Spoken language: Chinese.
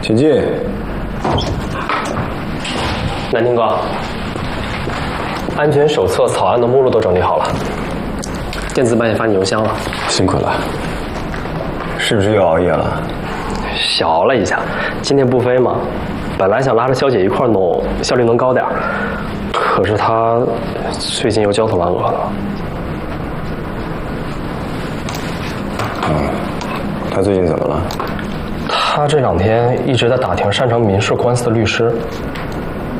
请进。 南亭哥，安全手册草案的目录都整理好了，电子版也发你邮箱了。 辛苦了。是不是又熬夜了？ 小熬了一下，今天不飞嘛，本来想拉着肖姐一块弄，效率能高点，可是她最近又焦头烂额的。 他最近怎么了？ 他这2天一直在打听擅长民事官司的律师，